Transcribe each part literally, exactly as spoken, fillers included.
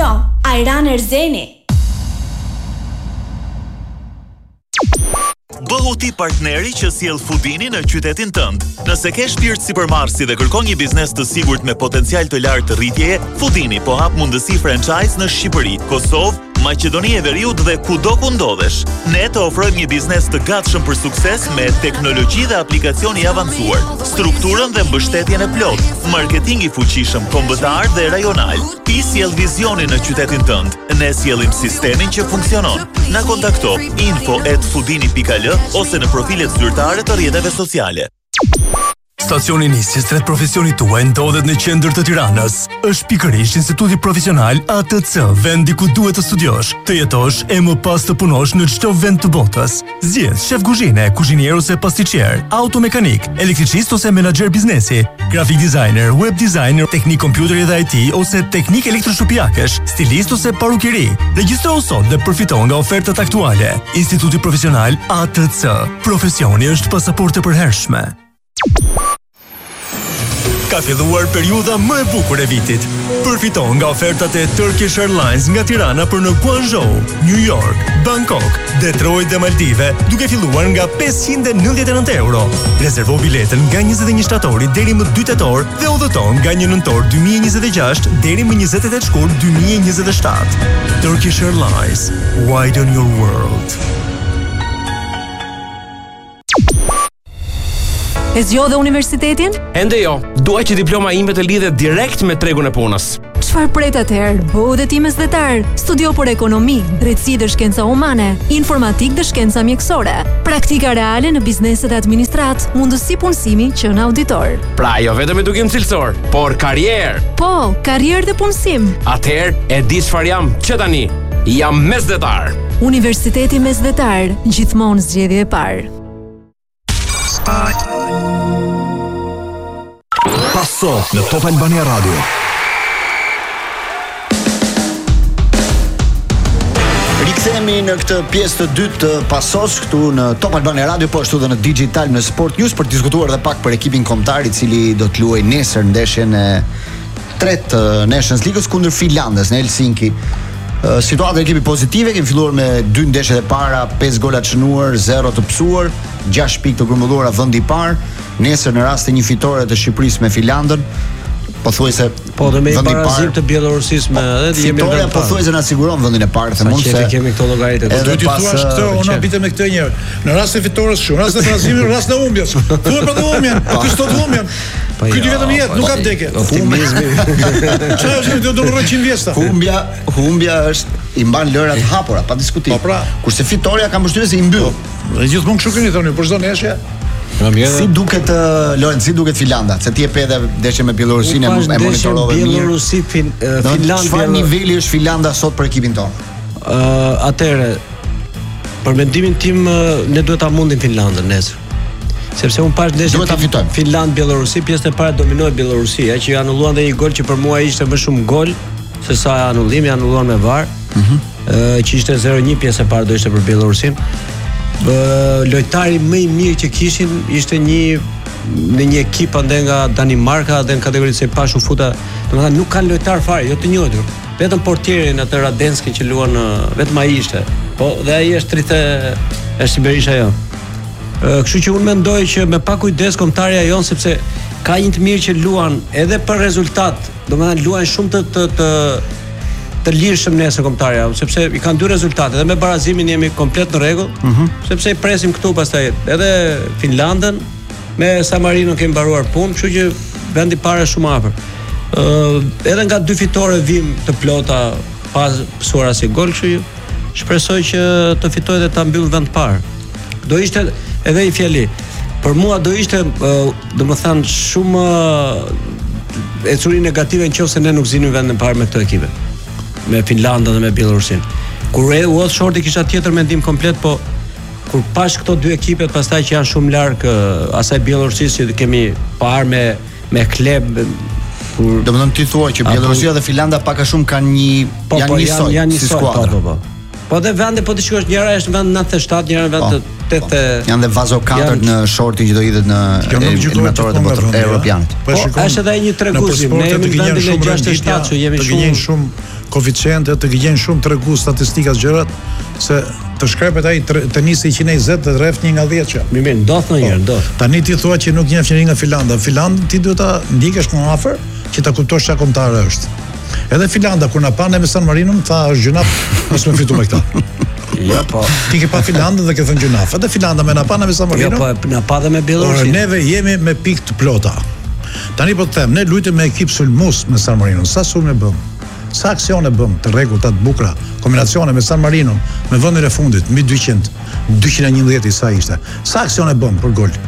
Jo, Ajran Erzeni. Bëhu ti partneri që sjell Foodini në qytetin tënd. Nëse ke shpirt sipërmarrësi dhe kërkon një biznes të sigurt me potencial të lartë të rritjeje, Foodini po hap mundësi franchise në Shqipëri, Kosovë, Maqedoni e Veriut dhe kudo ku ndodhesh. Ne të ofrojmë një biznes të gatshëm për sukses me teknologji dhe aplikacion i avancuar, strukturën dhe mbështetjen e plotë, marketing i fuqishëm kombëtar dhe rajonal. Ti sjell vizionin në qytetin tënd. Ne sjellim sistemin që funksionon. Na kontakto info at foodini dot l ose në profilet zyrtare të rrjeteve sociale. Stacioni nisjes drejt profesionit tuaj ndodhet në qendër të Tiranës. Është pikërisht Instituti Profesional A T C, vendi ku duhet të studiosh, të jetosh e më pas të punosh në çdo vend të botës. Zgjedh shef kuzhine, kuzhinier ose pastiçier, automekanik, elektricist ose menaxher biznesi, grafik designer, web designer, teknik kompjuteri dhe I T ose teknik elektroshupiakesh, stilist ose parukeri. Regjistrohu sot dhe përfito nga ofertat aktuale. Instituti Profesional A T C. Profesioni është pasaportë e përhershme. Ka filluar periudha më e bukur e vitit. Përfito nga ofertat e Turkish Airlines nga Tirana për në Guangzhou, New York, Bangkok, Detroit dhe Maldive, duke filluar nga pesëqind e nëntëdhjetë e nëntë euro. Rezervo biletën nga njëzet e një shtatori deri më dy tetor dhe udhëton nga një nëntor dy mijë e njëzet e gjashtë deri më njëzet e tetë shkurt dy mijë e njëzet e shtatë. Turkish Airlines, widen your world. E zgjodhe universitetin? Ende jo, dua që diploma ime të lidhet direkt me tregun e punës. Çfarë pret atëherë? Bëu dhe ti mesdhetar. Studio për ekonomi, drejtësi dhe shkenca humane, informatik dhe shkenca mjekësore, praktika reale në bizneset e administrat, mundësi punësimi që në auditor. Pra jo vetëm edukim cilësor, por karrierë. Po, karrierë dhe punësim. Atëherë e di çfarë jam që tani. Jam mesdhetar. Universiteti Mesdhetar, gjithmonë zgjedhje e parë. Passo në Top Albania Radio. Rikthehemi në këtë pjesë të dytë të Passos këtu në Top Albania Radio, po ashtu edhe në Digital në Sport News për të diskutuar edhe pak për ekipin kombëtar i cili do të luajë nesër ndeshjen e tretë të Nations League kundër Finlandës në Helsinki. Situata e ekipit pozitive, kemi filluar me dy ndeshjet e para, pesë gola të shënuar, zero të pësuar, gjashtë pikë të grumbulluara vendi i parë. Nesër në rast të një fitore të Shqipërisë me Finlandën, pothuajse po dhe me një barazim të Bielorusisë me edhe jemi në fitoria pothuajse na siguron vendin e parë, them unë se kemi këto llogaritë. Do të thuash këtë, unë bitem me këtë një. Në rast të fitores shumë, në rast të barazimit, në rast të humbjes. Thuaj për të humbjen, ky sot humbjen. Ky di vetëm jetë, nuk ka vdekje. Optimizmi. Çfarë është do të rrojë qind vjesta? Humbja, humbja është i mban lërat hapura, pa diskutim. Po pra, kurse fitoria ka mbështytje se i mbyll. Gjithmonë kështu keni thënë, për çdo ndeshje. Si duket Lorenz, si duket Finlanda? Se ti e pe edhe ndeshjen me Bielorusinë e monitorove mirë. Bielorusi, Finlandia. Çfarë niveli është Finlanda sot për ekipin tonë? Uh, Atëre, për mendimin tim ne duhet ta mundim Finlandën nesër. Sepse un pash ndeshjen duhet ta fitojmë. Finland Bielorusi, pjesën e parë dominoi Bielorusia, që i anulluan dhe një gol që për mua ishte më shumë gol se sa anullimi, anulluan me var. Ëh, mm -hmm. që ishte zero një pjesë e parë do ishte për Bielorusinë. Lojtari më i mirë që kishin ishte një në një ekip ande nga Danimarka dhe në kategorinë se pash u futa, domethënë nuk kanë lojtar fare, jo të njohur. Vetëm portierin atë Radenski që luan, vetëm ai ishte. Po dhe ai është tridhjetë është Siberisha jo. Kështu që unë mendoj që me pak kujdes kombëtarja jon, sepse ka një të mirë që luan edhe për rezultat, domethënë luajnë shumë të të, të të lirshëm nesër kombëtarja, sepse i kanë dy rezultate, edhe me barazimin jemi komplet në rregull, mm -hmm. sepse i presim këtu pastaj edhe Finlandën, me San Marino kemi mbaruar punë, kështu që vendi i parë është shumë afër. Ë uh, edhe nga dy fitore vim të plota pas pësuar asnjë gol, kështu që shpresoj që të fitojë dhe ta mbyll vend të parë. Do ishte edhe një fjali. Për mua do ishte, uh, domethënë shumë uh, e curi negative nëse ne nuk zinim vendin e parë me këto ekipe, me Finlandën dhe me Bielorusinë. Kur e u shorti kisha tjetër mendim komplet, po kur pash këto dy ekipet pastaj që janë shumë larg uh, asaj Bielorusisë që kemi parë me me klub, kur domethënë ti thua që Bielorusia dhe Finlanda pak a shumë kanë një po, janë po, njësoj janë si skuadër. Po, po. Po dhe vende po të shikosh, njëra është vend nëntëdhjetë e shtatë, njëra vend të tetë. Janë dhe vazo katërt në shortin që do hidhet në eliminatorët e botës europianit. Po është edhe një treguesi, ne jemi në vendin e gjashtë e shtatë që jemi shumë shumë koeficiente, të gjen shumë tregu statistika gjërat se të shkrepet ai tenisi një e njëzet të rreth një nga dhjetë që. Mi mirë, ndodh ndonjëherë, ndodh. Tani ti thua që nuk njeh njëri nga Finlanda. Finland ti duhet ta ndikesh më afër që ta kuptosh çka kombëtare është. Edhe Finlanda kur na panë me San Marino më tha është gjunaf, mos më fitu me këtë. Ja po. Ti ke pa Finlandën dhe ke thënë gjunaf. Edhe Finlanda me na panë me San Marino. Ja po, na pa dhe me Bielorusin. Neve jemi me pikë të plota. Tani po të them, ne lutem me ekip sulmues me San Marino. Sa sulme bëm? Sa aksione bëm të rregullta të bukura, kombinacione me San Marino, me vendin e fundit mbi dyqind, dyqind e njëdhjetë sa ishte. Sa aksione bëm për gol?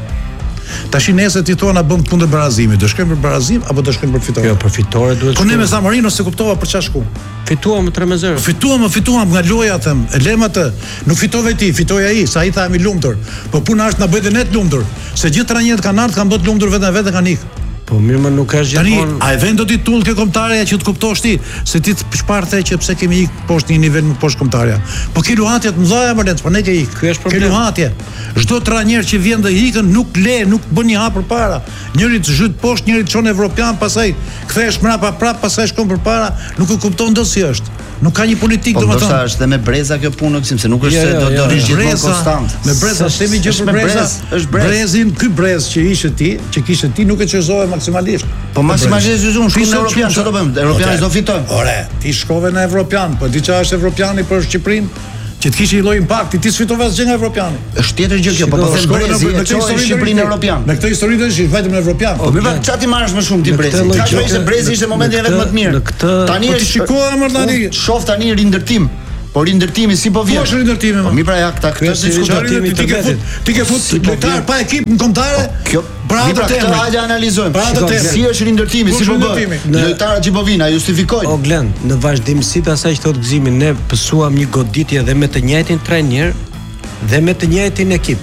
Tash nesër ti thua na bëm punë barazimit, do shkojmë për barazim apo do shkojmë për fitore? Jo, për fitore duhet. Po ne me San Marino se kuptova për çfarë shku. Fituam tre me zero. Fituam, fituam nga loja them. E lem atë. Nuk fitove ti, fitoi ai, sa ai tha jam i lumtur. Po puna është na bëhet net lumtur, se gjithë trajnerët kanë ardhur kanë bërë lumtur vetëm vetë kanë ikë. Po mirë, më nuk është gjithmonë. Tani, a e vjen do ti tull ke kombëtarja që të kuptosh ti, se ti të shparthe që pse kemi ikë poshtë një nivel më poshtë kombëtarja. Po ke luhatje të mëdha Valenc, po ne ke ikë. Ky është problem. Ke luhatje. Çdo trajner që vjen dhe ikën nuk le, nuk bën një hap përpara. Njëri të zhyt poshtë, njëri të çon evropian, pastaj kthehesh mbrapa prap, pastaj shkon përpara, nuk e kupton dot si është. Nuk ka një politikë domethënë. Po ndoshta është edhe me Breza kjo punë, se nuk është se do do rish gjithmonë konstant. Me Breza themi gjë për Breza, është Brezin, ky Brez që ishe ti, që kishe ti nuk e çezove maksimalisht. Po maksimalisht zgjuzon shkon në Evropian, çfarë do bëjmë? Evropianët do fitojnë. Ore, ti shkove në Evropian, po di çfarë është Evropiani për Shqipërinë? Që të kishte një lloj impakti, ti sfitove asgjë nga Evropiani. Është tjetër gjë kjo, po po them Brezi në këtë Shqipërinë Evropian. Me këtë histori do të vetëm në Evropian. Po mirë, çfarë ti marrësh më shumë ti Brezi? Ka që ishte Brezi ishte momenti vetëm më të mirë. Tani është shikoa më tani. Shoh tani rindërtim. Po rindërtimi si po vjen? Po është rindërtimi. Po mirë pra ja këta këtë diskutimi të vetit. Ti ke fut lojtar pa ekip në kombëtare? Kjo pra këtë hajde analizojmë. Pra si është rindërtimi, si po bën? Lojtarët që po vinë, a justifikojnë? O Glen, në vazhdimsi të asaj që thot Gëzimi, ne pësuam një goditje dhe me të njëjtin trajner dhe me të njëjtin ekip.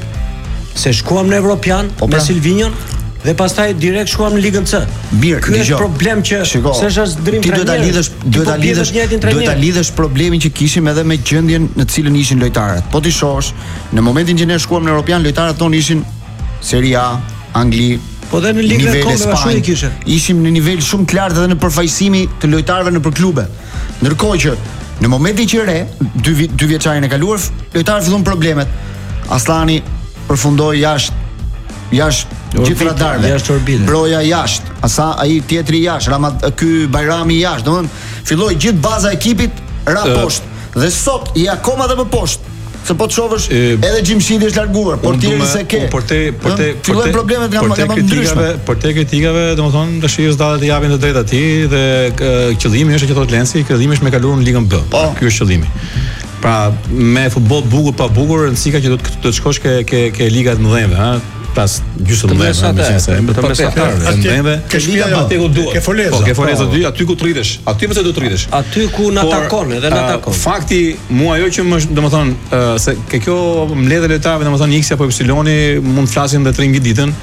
Se shkuam në Evropian me Silvinion dhe pastaj direkt shkuam në Ligën C. Mirë, ky është problem që s'është as ndrim trajner. Ti duhet ta lidhësh, duhet ta lidhësh, duhet ta lidhësh problemin që kishim edhe me gjendjen në të cilën ishin lojtarët. Po ti shohësh, në momentin që ne shkuam në Evropian, lojtarët tonë ishin Serie A, Angli, po dhe në Ligën e Kombeve ashtu i kishin. Ishim në nivel shumë të lartë edhe në përfaqësimi të lojtarëve nëpër klube. Ndërkohë që në momentin që re, dy dy vjeçarin e kaluar, lojtarët fillon problemet. Aslani përfundoi jashtë jashtë gjithë radarëve. Jashtë orbite. Broja jashtë, asa ai tjetri jashtë, Ramat ky Bajrami jashtë. Domthon filloi gjithë baza e ekipit ra poshtë. Dhe sot i akoma dhe më poshtë. Se po të shohësh edhe Gjimshidi është larguar, portieri se ke. Po te po te fillojnë problemet nga nga ndryshme. Por te kritikave, domethënë tash i zdatë të japin të drejtë atij dhe qëllimi është që thotë Lenci, qëllimi është me kaluar në Ligën B. Ky është qëllimi. Pra me futboll bukur pa bukur, rëndësika që do të do të shkosh ke ke ke ligat më dhëmve, ha. Pas gjysmë të mëdha me qenë të mesatarë, ndëve. Ke liga aty ku duhet. Ke Foleza. Po ke Foleza dy, aty ku tritesh. Aty pse do të tritesh? Aty ku na takon, edhe na takon. Fakti mua ajo që më, domethënë, se ke kjo mbledhje lojtarëve, domethënë X apo Y-i mund të flasin edhe tre ngjit ditën,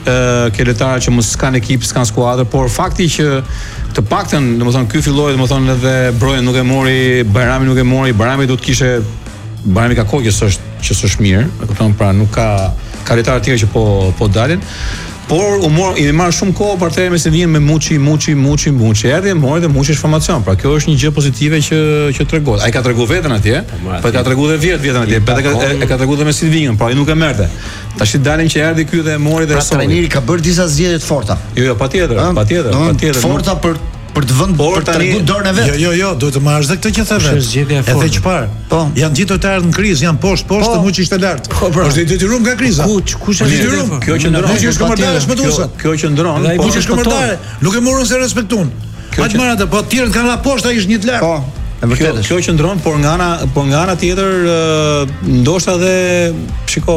ke lojtarë që mos kanë ekip, s'kan skuadër, por fakti që të paktën, domethënë ky filloi, domethënë edhe Broja nuk e mori, Bajrami nuk e mori, Bajrami do të kishte Bajrami ka kohë që s'është që s'është mirë, e kupton, pra nuk ka ka lojtarë të tjerë që po po dalin, por u mor i marr shumë kohë për të me se vjen me Muçi, Muçi, Muçi, Muçi, erdhi mori dhe Muçi është formacion. Pra kjo është një gjë pozitive që që tregon. Ai ka treguar veten atje, po ka treguar edhe vjet veten atje, po e ka treguar edhe me Silvinion, pra ai nuk e merrte. Tash i dalim që erdhi ky dhe e mori dhe pra trajneri ka bërë disa zgjedhje të forta. Jo, jo, patjetër, patjetër, patjetër. Forta për për të vënë për të treguar dorën e vet. Jo, jo, jo, duhet të marrësh edhe këtë që theve. Edhe çfarë? Po. Janë gjithë lojtarët në krizë, janë poshtë, poshtë, të Muçi ishte lart. Është detyruar nga kriza. Kuç, kush është detyruar? Kjo që ndron, Muçi është kombëtare shpëtuese. Kjo që ndron, po Muçi është kombëtare. Nuk e morën se respektuan. Atë marrë atë, po të tjerët kanë la poshtë, ai është një të lartë. Po. E vërtetë. Kjo që ndron, por nga ana, por nga ana tjetër, ndoshta edhe shiko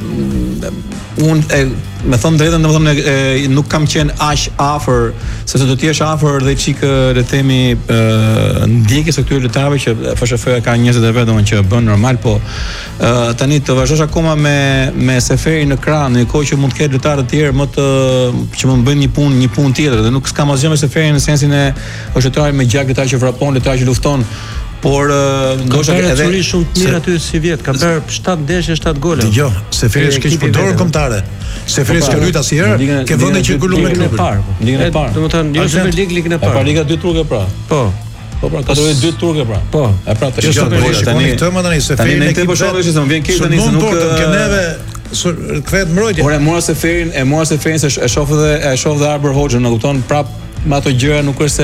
unë e me thënë drejtën, domethënë nuk kam qenë aq afër, sepse do të jesh afër dhe çik le të themi ndjekjes së këtyre lojtarëve që F S F ka njerëz të vet domethënë që bën normal, po tani të vazhdosh akoma me me Seferin në krah, në kohë që mund të ketë lojtarë të tjerë më të që mund bëjnë një punë, një punë tjetër, dhe nuk s'kam asgjë me Seferin në sensin e është lojtar me gjak, lojtar që vrapon, lojtar që lufton. Por ndoshta edhe çuri shumë të mirë aty si vjet, ka bërë shtat ndeshje, shtat gole. Dgjoj, Seferi është keq për dorën kombëtare. Seferi s'ka luajtur asnjëherë, ke vende që gullu me klubin. Ligën e parë. Domethënë, jo Super League, ligën e parë. Pa Liga dy turke pra. Po. Po pra, kategori dy turke pra. Po. E pra tash Jo, tani këtë më tani se tani Ferin ne po shohësh se më vjen keq tani se nuk ke neve kthehet mbrojtje. Ora mora se Ferin, e mora se Ferin se e shoh edhe e shoh edhe Arbër Hoxhën, e kupton, prap me ato gjëra nuk është se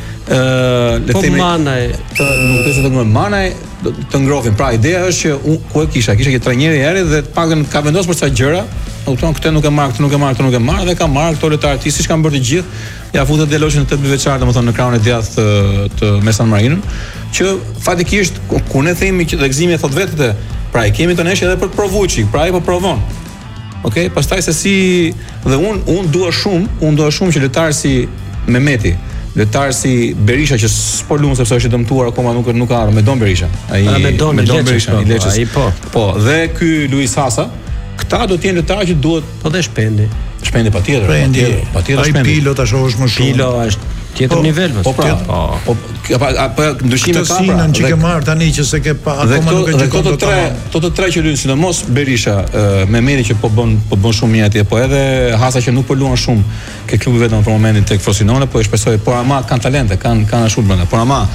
ë le të themi manaj të nuk është të ngron manaj të ngrohin. Pra ideja është që unë ku e kisha, kisha që trajneri i eri dhe të paktën ka vendosur për sa gjëra, e kupton, këtë nuk e marr, këtë nuk e marr, këtë nuk e marr dhe ka marr këto lojtarë ti siç kanë bërë të gjithë. Ja futet Deloçin në tetëmbëdhjetë vjeçar, domethënë në krahun e djathtë të, të me San Marinën, që fatikisht kur ne themi që gëzimi e thot vetë, pra e kemi tonë edhe për të provuar çik, pra ai po provon. Okej, pastaj se si dhe un un dua shumë, un dua shumë që lojtarë si Mehmeti, lojtarë si Berisha që s'po luan sepse është i dëmtuar akoma, nuk nuk ka ardhur me Don Berisha. Ai me Don Berisha, i Leçës. Ai po. Po, dhe ky Luis Hasa, këta do të jenë lojtarë që duhet, po dhe Shpendi. Shpendi patjetër, patjetër, patjetër Shpendi. Ai Pilo tash është më shumë. Pilo është tjetër nivel më. Po pra, po, po ndryshime ka pra. Që ke marr tani që se ke pa akoma nuk e gjikon. Këto të tre, këto të tre që luajnë sidomos Berisha, Mehmeti që po bën po bën shumë mirë atje, po edhe Hasa që nuk po luan shumë ke klubi vetëm për momentin tek Frosinone, po e shpresoj, por ama kanë talente, kanë kanë ashtu brenda. Por ama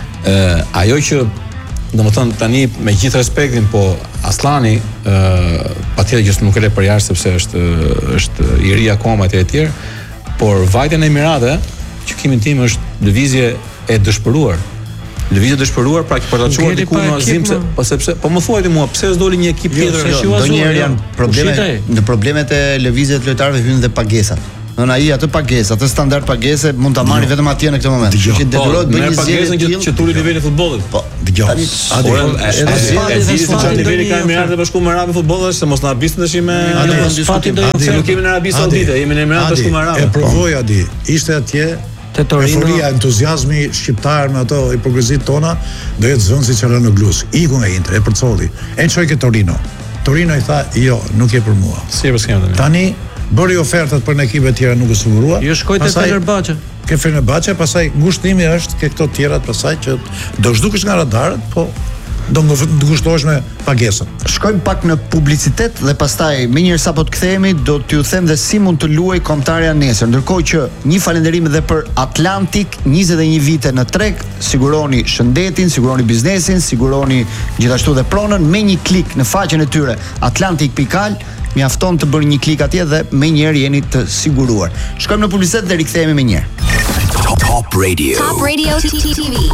ajo që domethënë tani me gjithë respektin, po Aslani patjetër që nuk e le për jashtë sepse është është i ri akoma etj etj, por vajtja në Emirate që kimin tim është lëvizje e dëshpëruar. Lëvizje dëshpëruar pra që përdaçuar diku në Azim se po sepse po më thuajti mua pse s'doli një ekip tjetër. Donjëherë janë probleme, në problemet e lëvizjes të lojtarëve hyn dhe pagesat. Në ai atë pagesë, atë standard pagese mund ta marrë vetëm atje në këtë moment. Kështu që detyrohet bëj një zgjedhje që që tuli nivelin e futbollit. Po, dëgjoj. Edhe zgjidhje se çfarë niveli ka Emiratet e Bashkuar me Arabë futbollit, se mos na habisni tash me diskutim. Nuk kemi në Arabi Saudite, jemi në Emiratet e Bashkuar me Arabë. E provoi Adi. Ishte atje te Torino. Euforia, entuziazmi shqiptar me ato hipokrizit tona do jetë zënsi që rënë në glus. Iku nga Inter, e përcolli. E çoi ke Torino. Torino i tha, "Jo, nuk je për mua." Si e përskëndën. Tani bëri ofertat për në ekipe të tjera nuk u sigurua. Jo shkoi te Fenerbahçe. Ke Fenerbahçe, pastaj ngushtimi është ke këto të tjerat pastaj që do zhdukesh nga radarët, po do të ngushtohesh me pagesën. Shkojmë pak në publicitet dhe pastaj më njëherë sapo të kthehemi do t'ju them dhe si mund të luaj kombëtarja nesër. Ndërkohë që një falënderim edhe për Atlantik, njëzet e një vite në treg, siguroni shëndetin, siguroni biznesin, siguroni gjithashtu dhe pronën me një klik në faqen e tyre atlantik pikë al. Mjafton të bërë një klik atje dhe me njerë jeni të siguruar. Shkojmë në publicitet dhe rikthehemi me njerë. Top Radio. Top Radio T V.